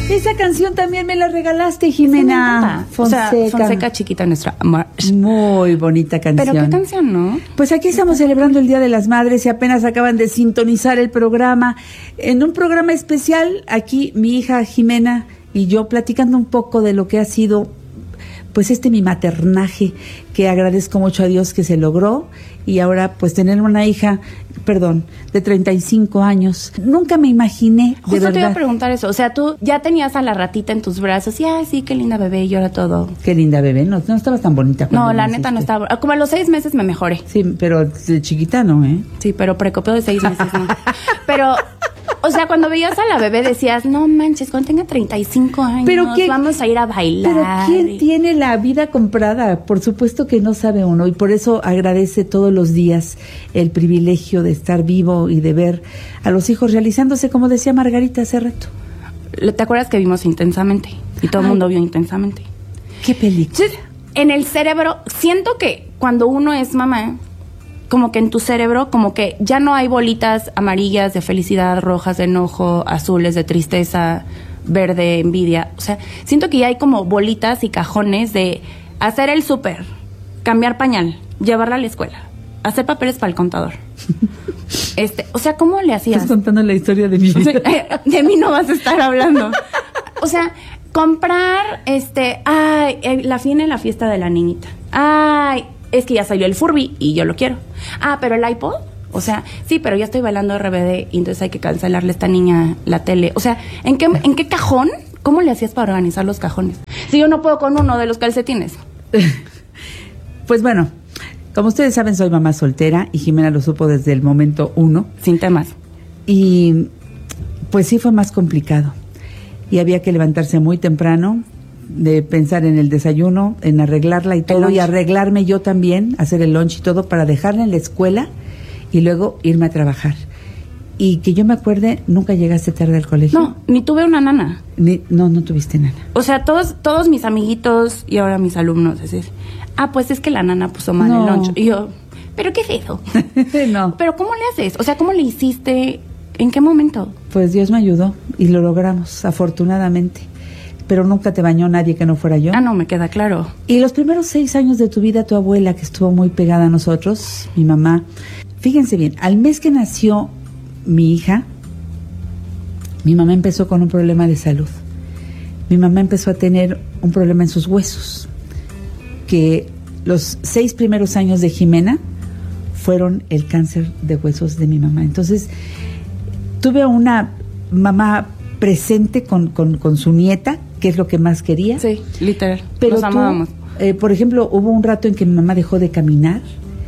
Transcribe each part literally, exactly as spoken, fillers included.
Esa canción también me la regalaste, Jimena. Sí, Fonseca. O sea, Fonseca chiquita nuestra. Muy bonita canción. Pero qué canción, ¿no? Pues aquí estamos celebrando el Día de las Madres y apenas acaban de sintonizar el programa. En un programa especial, aquí mi hija Jimena y yo platicando un poco de lo que ha sido, pues este mi maternaje, que agradezco mucho a Dios que se logró, y ahora pues tener una hija, perdón, de treinta y cinco años. Nunca me imaginé, de Justo verdad. te iba a preguntar eso, o sea, tú ya tenías a la ratita en tus brazos, y ay, sí, qué linda bebé, y ahora todo. Qué linda bebé, no, no estabas tan bonita. No, la naciste. neta no estaba, como a los seis meses me mejoré. Sí, pero de chiquita no, ¿eh? Sí, pero precopeo de seis meses no. Pero, o sea, cuando veías a la bebé decías, no manches, cuando tenga treinta y cinco años, ¿Pero qué, vamos a ir a bailar. Pero ¿quién y... tiene la vida comprada? Por supuesto que no sabe uno, y por eso agradece todos los días el privilegio de estar vivo y de ver a los hijos realizándose, como decía Margarita hace rato. ¿Te acuerdas que vimos Intensamente? Y todo el mundo vio Intensamente. ¿Qué película? Entonces, en el cerebro, siento que cuando uno es mamá, como que en tu cerebro, como que ya no hay bolitas amarillas de felicidad, rojas de enojo, azules de tristeza, verde, envidia. O sea, siento que ya hay como bolitas y cajones de hacer el súper, cambiar pañal, llevarla a la escuela, hacer papeles para el contador. Este, o sea, ¿cómo le hacías? Estás contando la historia de mi vida. O sea, eh, de mí no vas a estar hablando. O sea, comprar, este, ay, eh, la viene la fiesta de la niñita. Ay, es que ya salió el Furby y yo lo quiero. Ah, pero el iPod, o sea, sí, pero ya estoy bailando R B D y entonces hay que cancelarle a esta niña la tele. O sea, ¿en qué, en qué cajón? ¿Cómo le hacías para organizar los cajones? Si yo no puedo con uno de los calcetines. Pues bueno, como ustedes saben, soy mamá soltera y Jimena lo supo desde el momento uno. Sin temas. Y pues sí fue más complicado. Y había que levantarse muy temprano, de pensar en el desayuno, en arreglarla y todo, y arreglarme yo también, hacer el lunch y todo para dejarla en la escuela y luego irme a trabajar. Y que yo me acuerde, nunca llegaste tarde al colegio. No, ni tuve una nana. Ni, no, no tuviste nana. O sea, todos todos mis amiguitos y ahora mis alumnos, es decir, ah, pues es que la nana puso mal No. el lunch. Y yo, ¿pero qué es eso? No. ¿Pero cómo le haces? O sea, ¿cómo le hiciste? ¿En qué momento? Pues Dios me ayudó y lo logramos, afortunadamente. Pero nunca te bañó nadie que no fuera yo. Ah, no, me queda claro. Y los primeros seis años de tu vida, tu abuela, que estuvo muy pegada a nosotros, mi mamá, fíjense bien, al mes que nació mi hija, mi mamá empezó con un problema de salud. Mi mamá empezó a tener un problema en sus huesos, que los seis primeros años de Jimena fueron el cáncer de huesos de mi mamá. Entonces, tuve una mamá presente con, con, con su nieta, que es lo que más quería. Sí, literal. Pero Nos tú, amábamos. Eh, por ejemplo, hubo un rato en que mi mamá dejó de caminar,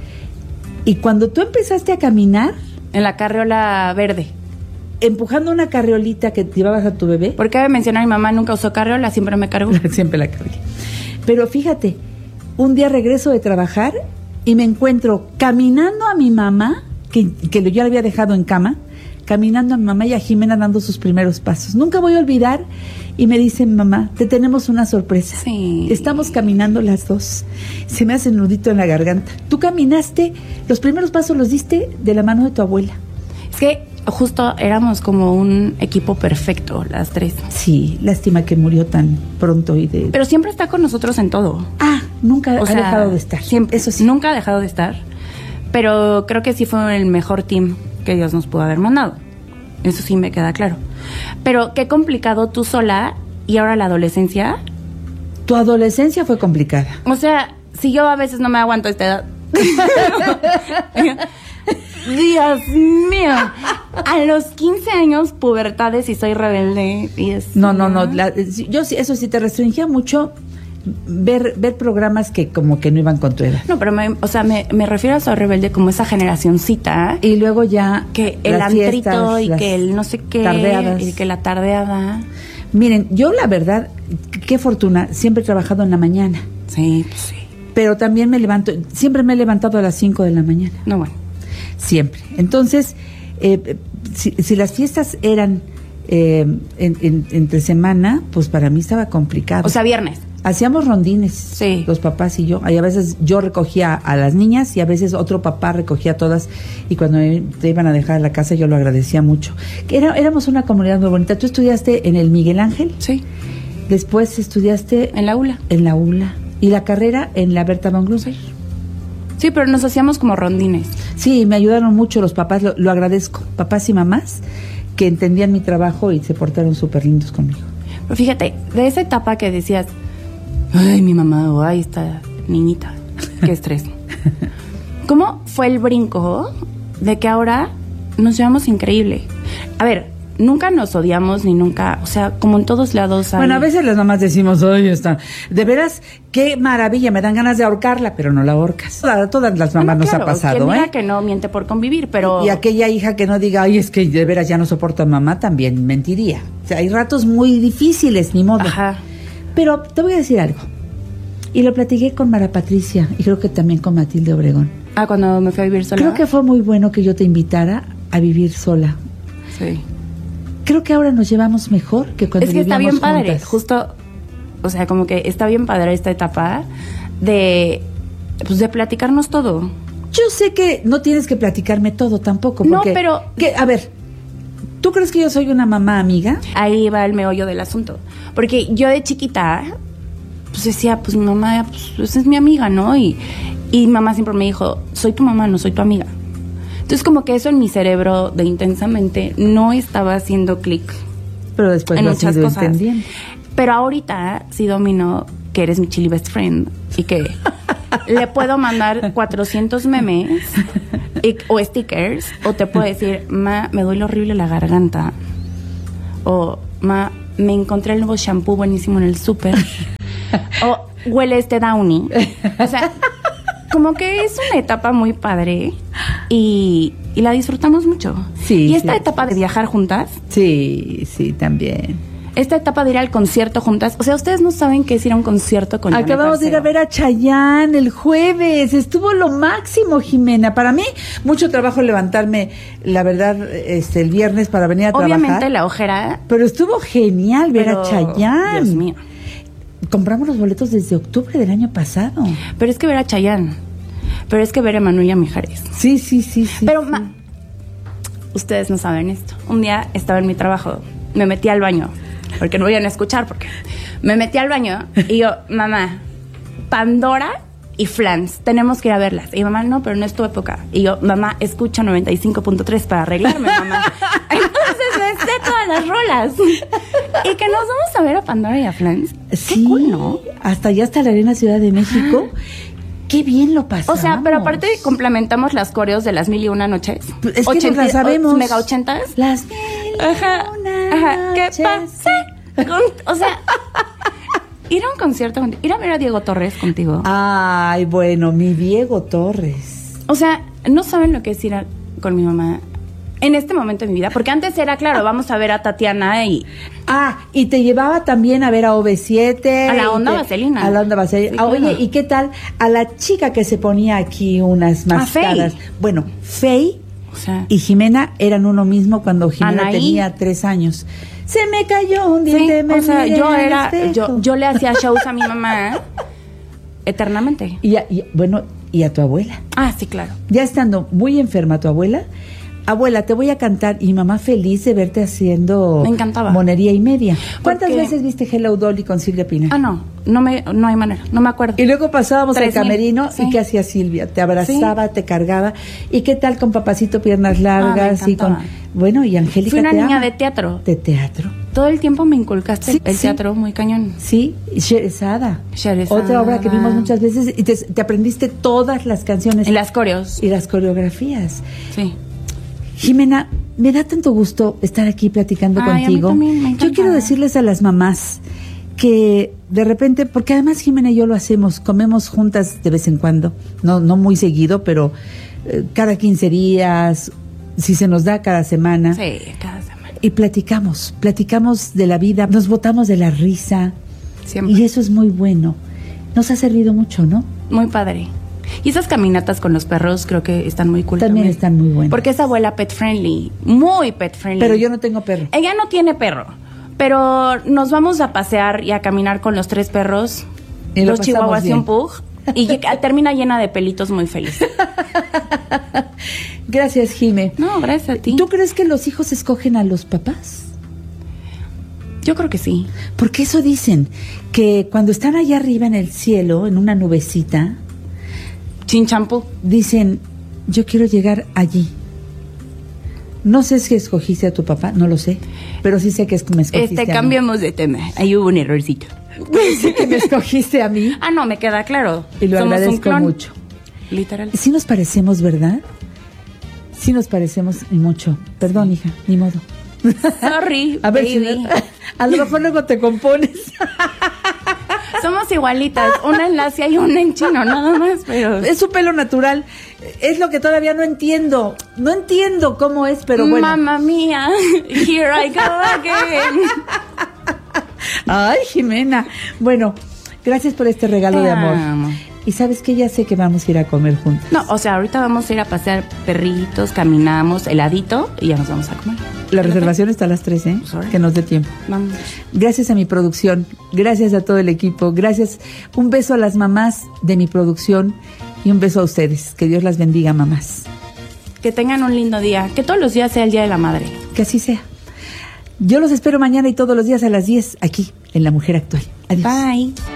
y cuando tú empezaste a caminar, En la carriola verde. empujando una carriolita que llevabas a tu bebé. ¿Por qué mencionar a mi mamá? Nunca usó carriola, siempre me cargó. Siempre la cargué. Pero fíjate, un día regreso de trabajar y me encuentro caminando a mi mamá, que, que yo la había dejado en cama, caminando a mi mamá y a Jimena dando sus primeros pasos. Nunca voy a olvidar, y me dice: mamá, te tenemos una sorpresa. Sí. Estamos caminando las dos. Se me hace un nudito en la garganta. Tú caminaste, los primeros pasos los diste de la mano de tu abuela. Es que justo éramos como un equipo perfecto, las tres. Sí, lástima que murió tan pronto y de... Pero siempre está con nosotros en todo. Ah, nunca O ha sea, dejado de estar. Siempre, Eso sí. Nunca ha dejado de estar. Pero creo que sí fue el mejor team que Dios nos pudo haber mandado. Eso sí me queda claro. Pero qué complicado tú sola y ahora la adolescencia. Tu adolescencia fue complicada. O sea, si yo a veces no me aguanto a esta edad. Dios mío. A los quince años, pubertades y soy rebelde. Y es, No, no, no. La, yo sí, eso sí te restringía mucho ver ver programas que como que no iban con tu edad. No, pero me, o sea, me, me refiero a Soy Rebelde como esa generacioncita. Y luego ya Que el las antrito fiestas, y las que el no sé qué. tardeadas. Y que la tardeada. Miren, yo la verdad, qué fortuna, siempre he trabajado en la mañana. Sí, pues sí. Pero también me levanto, siempre me he levantado a las cinco de la mañana. No, bueno. Siempre. Entonces, eh, si, si las fiestas eran eh, en, en, entre semana, pues para mí estaba complicado. O sea, viernes. Hacíamos rondines, sí. los papás y yo. Y a veces yo recogía a las niñas y a veces otro papá recogía a todas. Y cuando te iban a dejar a la casa yo lo agradecía mucho. Era, éramos una comunidad muy bonita. ¿Tú estudiaste en el Miguel Ángel? Sí. Después estudiaste... En la U L A. En la U L A. ¿Y la carrera en la Berta von Grunberg? Sí. Sí, pero nos hacíamos como rondines. Sí, me ayudaron mucho los papás, lo, lo agradezco. Papás y mamás que entendían mi trabajo y se portaron súper lindos conmigo. Pero fíjate, de esa etapa que decías, ay, mi mamá, o ay, esta niñita, qué estrés. ¿Cómo fue el brinco de que ahora nos llevamos increíble? A ver, nunca nos odiamos ni nunca, o sea, como en todos lados hay... Bueno, a veces las mamás decimos, ay, está, de veras, qué maravilla, me dan ganas de ahorcarla, pero no la ahorcas. A todas las mamás bueno, nos claro, ha pasado, quien diga ¿eh? que no miente por convivir, pero... Y aquella hija que no diga, ay, es que de veras ya no soporto a mamá, también mentiría. O sea, hay ratos muy difíciles, ni modo. Ajá. Pero te voy a decir algo. Y lo platiqué con Mara Patricia y creo que también con Matilde Obregón. Ah, cuando me fui a vivir sola. Creo que fue muy bueno que yo te invitara a vivir sola. Sí. Creo que ahora nos llevamos mejor que cuando es que está vivíamos bien padre, juntas. justo, o sea, como que está bien padre esta etapa de, pues, de platicarnos todo. Yo sé que no tienes que platicarme todo tampoco. Porque, No, pero- que, a ver, ¿tú crees que yo soy una mamá amiga? Ahí va el meollo del asunto. Porque yo de chiquita, pues decía, pues mi mamá, pues esa es mi amiga, ¿no? Y, y mamá siempre me dijo, soy tu mamá, no soy tu amiga. Entonces como que eso en mi cerebro de intensamente no estaba haciendo clic Pero después en lo has muchas ido cosas. entendiendo. Pero ahorita sí domino que eres mi chili best friend y que le puedo mandar cuatrocientos memes y- o stickers, o te puedo decir, ma, me duele horrible la garganta, o ma, me encontré el nuevo shampoo buenísimo en el súper, o huele este Downy. O sea, como que es una etapa muy padre y, y la disfrutamos mucho. Sí, y esta sí. etapa de viajar juntas, Sí, sí, también. esta etapa de ir al concierto juntas, o sea, ustedes no saben qué es ir a un concierto con Janet Acabamos de ir a Arceo. ver a Chayanne el jueves. Estuvo lo máximo, Jimena. Para mí, mucho trabajo levantarme, la verdad, este, el viernes para venir a Obviamente trabajar. la ojera, Pero estuvo genial ver pero, a Chayanne. Dios mío. Compramos los boletos desde octubre del año pasado. Pero es que ver a Chayanne, pero es que ver a Emanuela Mijares. Sí, sí, sí, sí. Pero sí. ma, ustedes no saben esto. Un día estaba en mi trabajo, me metí al baño, porque no voy a escuchar, porque me metí al baño y yo, mamá, Pandora y Flans, tenemos que ir a verlas. Y mamá, no, pero no es tu época. Y yo, mamá, escucha noventa y cinco punto tres para arreglarme, mamá. Entonces me sé todas las rolas. Y que nos vamos a ver a Pandora y a Flans. Sí, Qué cool, ¿no? hasta allá, hasta la Arena Ciudad de México. Qué bien lo pasamos. O sea, pero aparte complementamos las coreos de las mil y una noches. Es que nos las sabemos. o- Mega ochentas. Las mil y Ajá, una ajá. ¿Qué noches. pasa? Con- O sea, ir a un concierto, contigo, ir a ver a Diego Torres contigo. Ay, bueno, mi Diego Torres. O sea, no saben lo que es ir a- con mi mamá en este momento de mi vida. Porque antes era, claro, vamos a ver a Tatiana y... Ah, y te llevaba también a ver a O V siete. A la y Onda te- Vaselina. A la Onda Vaselina. Sí, Ah, Oye, claro. ¿y qué tal a la chica que se ponía aquí unas Ah, máscaras? Fey. Bueno, Fey O sea, y Jimena eran uno mismo cuando Jimena Anaí. tenía tres años. Se me cayó un sí, diente, me o sea, miré yo al era... espejo. Yo, yo le hacía shows a mi mamá eternamente. Y, a- y- bueno, y a tu abuela. Ah, sí, claro. Ya estando muy enferma tu abuela, abuela, te voy a cantar, y mamá feliz de verte haciendo Me encantaba. monería y media. ¿Cuántas Porque- veces viste Hello Dolly con Silvia Pinal? Ah, no, no, me, no hay manera, no me acuerdo. Y luego pasábamos al Tres mil, camerino, sí. y ¿qué hacía Silvia? Te abrazaba, te cargaba. ¿Y qué tal con Papacito Piernas Largas? Ah, me y con encantaba. Bueno, y Angélica Fui una te niña ama. de teatro. De teatro. Todo el tiempo me inculcaste Sí, el sí. teatro muy cañón. Sí, y Sherezada. Sherezada. Otra obra que vimos muchas veces, y te, te aprendiste todas las canciones En las coreos. y las coreografías. Sí. Jimena, me da tanto gusto estar aquí platicando Ay, a mí contigo. también, me encanta. Yo quiero decirles a las mamás que de repente, porque además Jimena y yo lo hacemos, comemos juntas de vez en cuando, no, no muy seguido, pero eh, cada quince días, si se nos da cada semana, Sí, cada semana. y platicamos, platicamos de la vida, nos botamos de la risa, Siempre. y eso es muy bueno. Nos ha servido mucho, ¿no? Muy padre. Y esas caminatas con los perros creo que están muy cool También están muy buenas. Porque es abuela pet friendly. Muy pet friendly. Pero yo no tengo perro. Ella no tiene perro. Pero nos vamos a pasear y a caminar con los tres perros Y lo Los pasamos chihuahuas y bien. un pug. Y lle- termina llena de pelitos muy feliz. Gracias, Jime. No, gracias a ti. ¿Tú crees que los hijos escogen a los papás? Yo creo que sí. Porque eso dicen, que cuando están allá arriba en el cielo, en una nubecita, Sin champú. dicen, yo quiero llegar allí. No sé si escogiste a tu papá, no lo sé, pero sí sé que es- me escogiste Este, a cambiamos de tema. Ahí hubo un errorcito. mí. Sí que me escogiste a mí. Ah, no, me queda claro. Y lo Somos un agradezco clon. mucho. Literal. Sí nos parecemos, ¿verdad? Sí nos parecemos y mucho. Perdón, hija, ni modo. Sorry, A ver, baby. si a lo mejor luego te compones. Somos igualitas. Una en Asia y una en chino, nada más, pero... Es su pelo natural. Es lo que todavía no entiendo. No entiendo cómo es, pero bueno. Mamma mía, here I go again. Ay, Jimena. Bueno, gracias por este regalo Te de amor. amo. Y sabes que ya sé que vamos a ir a comer juntos. No, o sea, ahorita vamos a ir a pasear perritos, caminamos, heladito y ya nos vamos a comer. La reservación está a las tres, ¿eh? Pues, Que nos dé tiempo. Vamos. Gracias a mi producción, gracias a todo el equipo, gracias. Un beso a las mamás de mi producción y un beso a ustedes. Que Dios las bendiga, mamás. Que tengan un lindo día. Que todos los días sea el Día de la Madre. Que así sea. Yo los espero mañana y todos los días a las diez aquí en La Mujer Actual. Adiós. Bye.